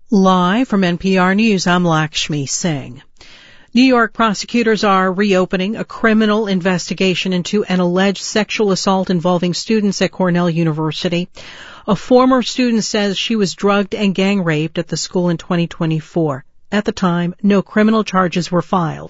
Live from NPR News, I'm Lakshmi Singh. New York prosecutors are reopening a criminal investigation into an alleged sexual assault involving students at Cornell University. A former student says she was drugged and gang raped at the school in 2024. At the time, no criminal charges were filed.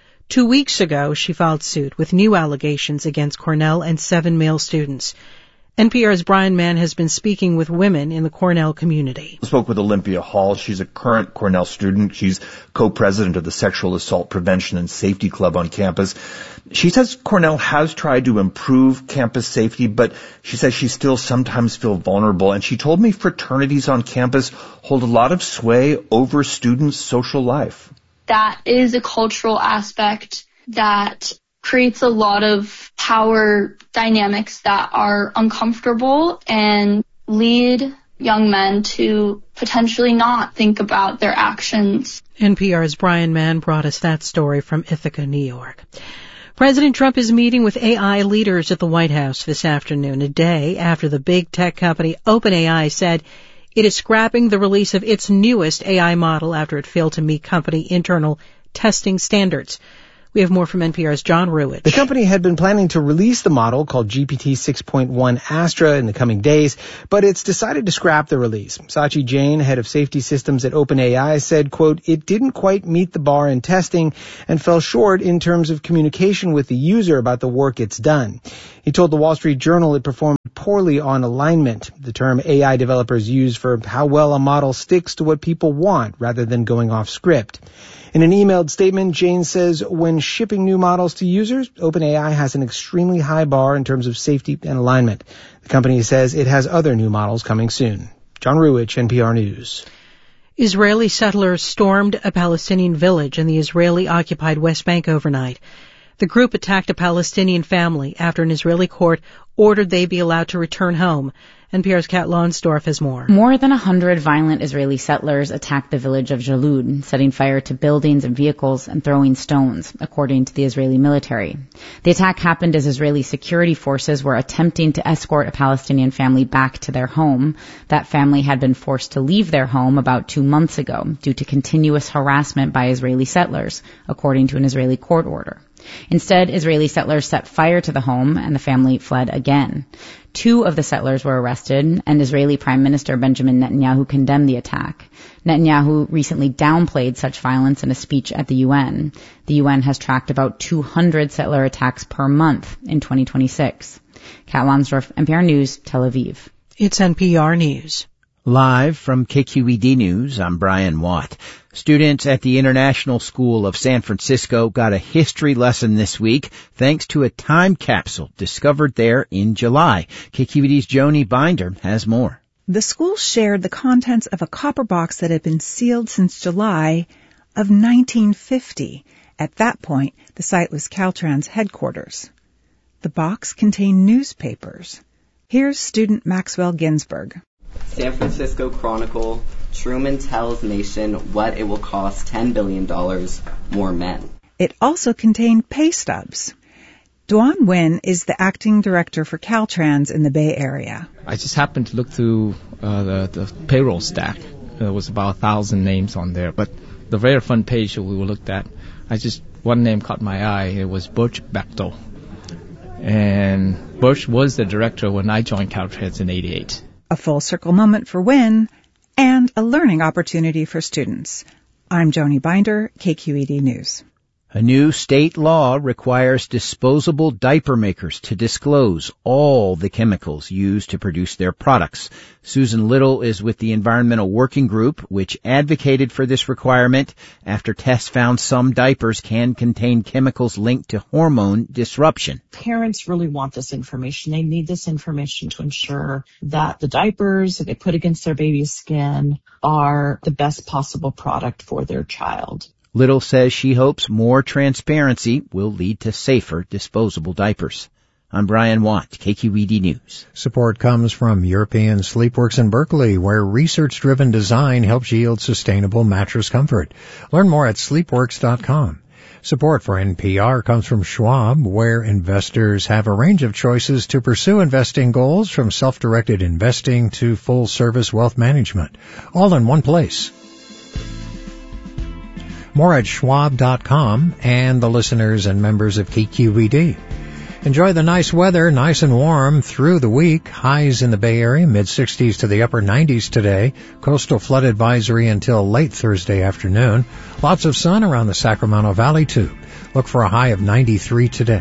2 weeks ago, she filed suit with new allegations against Cornell and 7 male students. NPR's Brian Mann has been speaking with women in the Cornell community. I spoke with Olympia Hall. She's a current Cornell student. She's co-president of the Sexual Assault Prevention and Safety Club on campus. She says Cornell has tried to improve campus safety, but she says she still sometimes feels vulnerable. And she told me fraternities on campus hold a lot of sway over students' social life. That is a cultural aspect that creates a lot of power dynamics that are uncomfortable and lead young men to potentially not think about their actions. NPR's Brian Mann brought us that story from Ithaca, New York. President Trump is meeting with AI leaders at the White House this afternoon, a day after the big tech company OpenAI said it is scrapping the release of its newest AI model after it failed to meet company internal testing standards. We have more from NPR's John Ruich. The company had been planning to release the model called GPT 6.1 Astra in the coming days, but it's decided to scrap the release. Sachi Jain, head of safety systems at OpenAI, said, quote, it didn't quite meet the bar in testing and fell short in terms of communication with the user about the work it's done. He told the Wall Street Journal it performed poorly on alignment, the term AI developers use for how well a model sticks to what people want rather than going off script. In an emailed statement, Jain says when shipping new models to users, OpenAI has an extremely high bar in terms of safety and alignment. The company says it has other new models coming soon. John Ruich, NPR News. Israeli settlers stormed a Palestinian village in the Israeli-occupied West Bank overnight. The group attacked a Palestinian family after an Israeli court ordered they be allowed to return home. NPR's Kat Lonsdorf has more. More than 100 violent Israeli settlers attacked the village of Jalud, setting fire to buildings and vehicles and throwing stones, according to the Israeli military. The attack happened as Israeli security forces were attempting to escort a Palestinian family back to their home. That family had been forced to leave their home about 2 months ago due to continuous harassment by Israeli settlers, according to an Israeli court order. Instead, Israeli settlers set fire to the home and the family fled again. 2 of the settlers were arrested, and Israeli Prime Minister Benjamin Netanyahu condemned the attack. Netanyahu recently downplayed such violence in a speech at the UN. The UN has tracked about 200 settler attacks per month in 2026. Kat Lonsdorf, NPR News, Tel Aviv. It's NPR News. Live from KQED News, I'm Brian Watt. Students at the International School of San Francisco got a history lesson this week thanks to a time capsule discovered there in July. KQED's Joni Binder has more. The school shared the contents of a copper box that had been sealed since July of 1950. At that point, the site was Caltrans headquarters. The box contained newspapers. Here's student Maxwell Ginsburg. San Francisco Chronicle, Truman tells nation what it will cost $10 billion more men. It also contained pay stubs. Duan Nguyen is the acting director for Caltrans in the Bay Area. I just happened to look through the payroll stack. There was about 1,000 names on there, but the very front page we looked at, one name caught my eye. It was Butch Bechtel. And Butch was the director when I joined Caltrans in '88. A full circle moment for Nguyen and a learning opportunity for students. I'm Joni Binder, KQED News. A new state law requires disposable diaper makers to disclose all the chemicals used to produce their products. Susan Little is with the Environmental Working Group, which advocated for this requirement after tests found some diapers can contain chemicals linked to hormone disruption. Parents really want this information. They need this information to ensure that the diapers that they put against their baby's skin are the best possible product for their child. Little says she hopes more transparency will lead to safer disposable diapers. I'm Brian Watt, KQED News. Support comes from European Sleepworks in Berkeley, where research-driven design helps yield sustainable mattress comfort. Learn more at sleepworks.com. Support for NPR comes from Schwab, where investors have a range of choices to pursue investing goals, from self-directed investing to full-service wealth management, all in one place. More at schwab.com and the listeners and members of KQED. Enjoy the nice weather, nice and warm through the week. Highs in the Bay Area, mid-60s to the upper 90s today. Coastal flood advisory until late Thursday afternoon. Lots of sun around the Sacramento Valley, too. Look for a high of 93 today.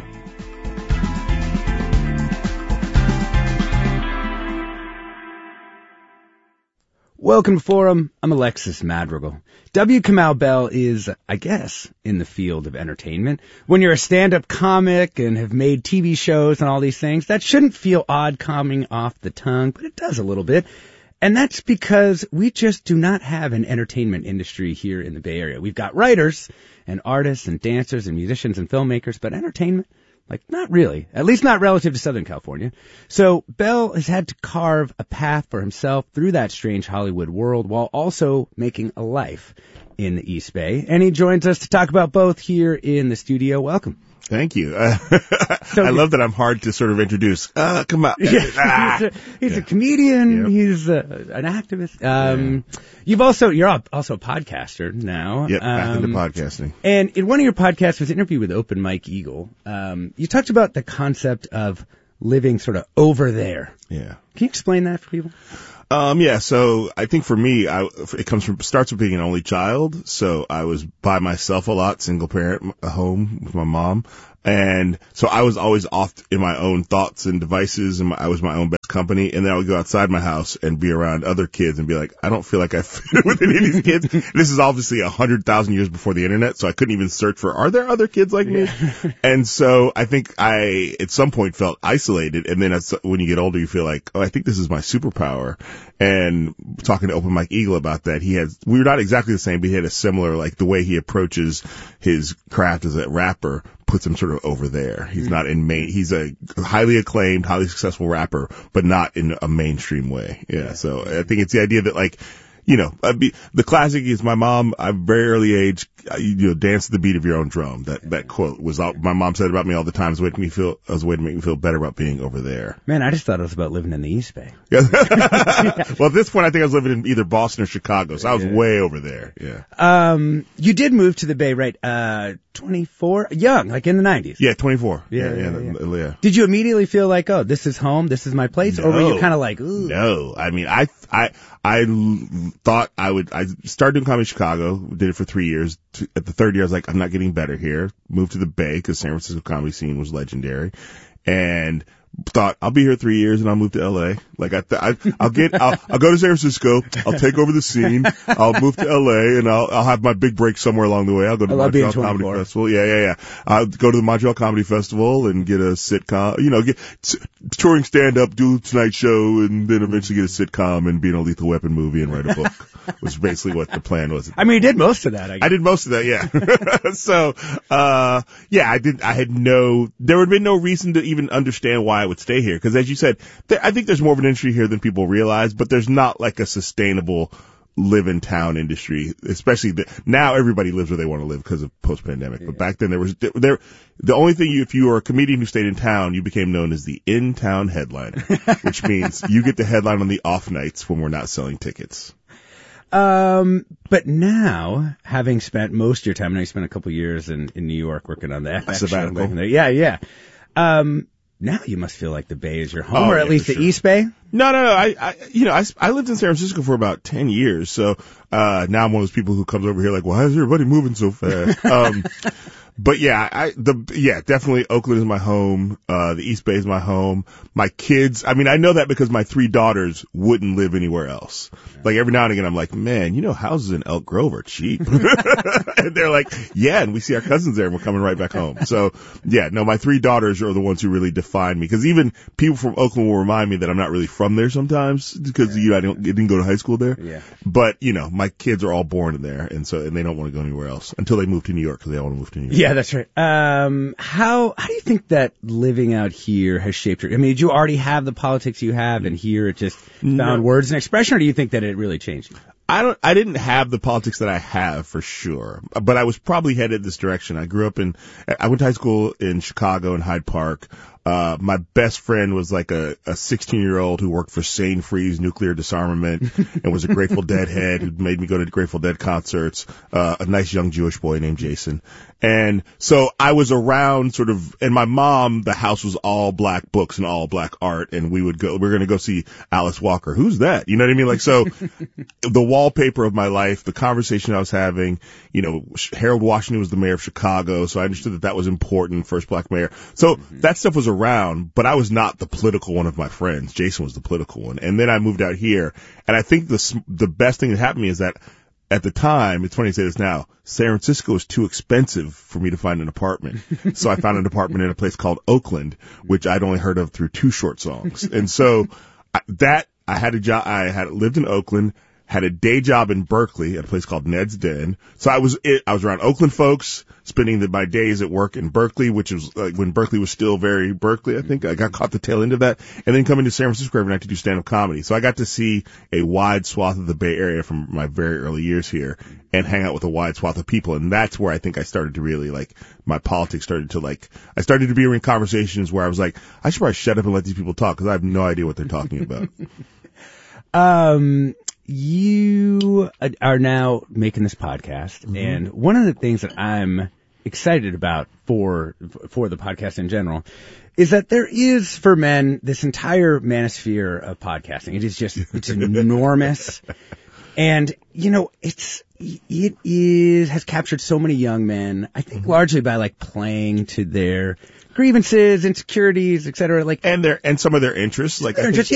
Welcome to Forum. I'm Alexis Madrigal. W. Kamau Bell is, I guess, in the field of entertainment. When you're a stand-up comic and have made TV shows and all these things, that shouldn't feel odd coming off the tongue, but it does a little bit. And that's because we just do not have an entertainment industry here in the Bay Area. We've got writers and artists and dancers and musicians and filmmakers, but entertainment, not really, at least not relative to Southern California. So Bell has had to carve a path for himself through that strange Hollywood world while also making a life in the East Bay. And he joins us to talk about both here in the studio. Welcome. Thank you. I love that I'm hard to sort of introduce. Come on. He's a comedian. Yep. He's an activist. You're also a podcaster now. Yep, back into podcasting. And in one of your podcasts was an interview with Open Mike Eagle. You talked about the concept of living sort of over there. Yeah. Can you explain that for people? So I think for me, it starts with being an only child. So I was by myself a lot, single parent, home with my mom. And so I was always off in my own thoughts and devices, and I was my own best company. And then I would go outside my house and be around other kids and be like, I don't feel like I fit with any of these kids. This is obviously 100,000 years before the internet, so I couldn't even search for, are there other kids like me? And so I think I, at some point, felt isolated. And then when you get older, you feel like, oh, I think this is my superpower. And talking to Open Mike Eagle about that, we were not exactly the same, but he had a similar, the way he approaches his craft as a rapper puts him sort of over there. He's not he's a highly acclaimed, highly successful rapper, but not in a mainstream way. Yeah. So I think it's the idea that the classic is my mom, at a very early age, dance to the beat of your own drum. That quote was my mom said about me all the time. It was a way to make me feel better about being over there. Man, I just thought it was about living in the East Bay. Well, at this point, I think I was living in either Boston or Chicago, so I was way over there. Yeah. You did move to the Bay, right? 24? Young, like in the 90s. Yeah, 24. Yeah. Did you immediately feel like, oh, this is home, this is my place? No. Or were you kind of like, ooh? No. I mean, I thought I started doing comedy in Chicago, did it for 3 years. At the third year, I was like, I'm not getting better here. Moved to the Bay because San Francisco comedy scene was legendary. And thought I'll be here 3 years and I'll move to LA. I'll go to San Francisco. I'll take over the scene. I'll move to LA and I'll have my big break somewhere along the way. I'll go to the Montreal Comedy Festival. Yeah. I'll go to the Montreal Comedy Festival and get a sitcom, get touring stand up, do Tonight Show, and then eventually get a sitcom and be in a Lethal Weapon movie and write a book. Was basically what the plan was. I mean, you did most of that, I guess. I did most of that, yeah. So, there would have been no reason to even understand why I would stay here. Because as you said, I think there's more of an industry here than people realize, but there's not like a sustainable live in town industry, especially now everybody lives where they want to live because of post-pandemic. But back then the only thing if you were a comedian who stayed in town, you became known as the in-town headliner, which means you get the headline on the off nights when we're not selling tickets. But now, having spent most of your time, I know you spent a couple years in New York working on the FX show. Yeah. Now you must feel like the Bay is your home, or at least the East Bay? No. I lived in San Francisco for about 10 years. So, now I'm one of those people who comes over here like, why is everybody moving so fast? But definitely Oakland is my home. The East Bay is my home. My kids, I know that because my 3 daughters wouldn't live anywhere else. Like every now and again, I'm like, man, houses in Elk Grove are cheap. And they're like, yeah, and we see our cousins there and we're coming right back home. So my 3 daughters are the ones who really define me. Cause even people from Oakland will remind me that I'm not really from there sometimes because, I didn't go to high school there. Yeah. But, my kids are all born in there. And they don't want to go anywhere else until they move to New York because they all want to move to New York. Yeah, that's right. How do you think that living out here has shaped your, did you already have the politics you have and here it just found words and expression, or do you think that it really changed you? I didn't have the politics that I have for sure, but I was probably headed this direction. I went to high school in Chicago in Hyde Park. My best friend was like a 16-year-old who worked for Sane Freeze Nuclear Disarmament and was a Grateful Dead head who made me go to Grateful Dead concerts. A nice young Jewish boy named Jason. And so I was around sort of, and my mom, the house was all black books and all black art, and we were going to go see Alice Walker. Who's that? You know what I mean? Like, so the wallpaper of my life, the conversation I was having, you know, Harold Washington was the mayor of Chicago, so I understood that was important, first black mayor. So that stuff was around, but I was not the political one of my friends. Jason was the political one. And then I moved out here, and I think the best thing that happened to me is that at the time, it's funny to say this now, San Francisco was too expensive for me to find an apartment. So I found an apartment in a place called Oakland, which I'd only heard of through 2 short songs. And so I had a job, I had lived in Oakland, had a day job in Berkeley at a place called Ned's Den. So I was around Oakland folks, spending my days at work in Berkeley, which was when Berkeley was still very Berkeley, I think. I got caught the tail end of that. And then coming to San Francisco every night to do stand-up comedy. So I got to see a wide swath of the Bay Area from my very early years here and hang out with a wide swath of people. And that's where I think I started to really, like, my politics started to, like, I started to be in conversations where I was like, I should probably shut up and let these people talk because I have no idea what they're talking about. You are now making this podcast, and one of the things that I'm excited about for the podcast in general is that there is, for men, this entire manosphere of podcasting. It is just, it's enormous. And, you know, it has captured so many young men, I think largely by like playing to their grievances, insecurities, et cetera. Like, and some of their interests. Like, yeah,